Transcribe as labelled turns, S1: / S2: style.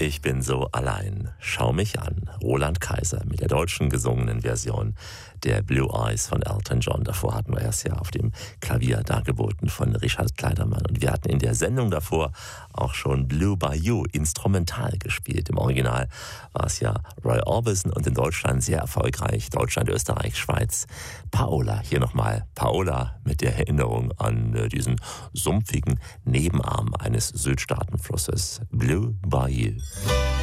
S1: Ich bin so allein. Schau mich an. Roland Kaiser mit der deutschen gesungenen Version der Blue Eyes von Elton John. Davor hatten wir es ja auf dem Klavier dargeboten von Richard Kleidermann. Und wir hatten in der Sendung davor auch schon Blue Bayou instrumental gespielt. Im Original war es ja Roy Orbison und in Deutschland sehr erfolgreich. Deutschland, Österreich, Schweiz. Paola, hier nochmal Paola mit der Erinnerung an diesen sumpfigen Nebenarm eines Südstaatenflusses. Blue Bayou.